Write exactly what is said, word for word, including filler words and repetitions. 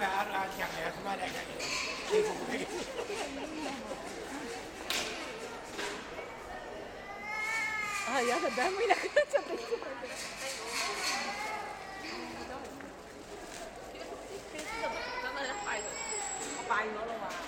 ある秋が休まない限り警告できる。 あ、やだ、誰もいなくなっちゃった。 Cái đó cho nên nó phải phải nó luôn mà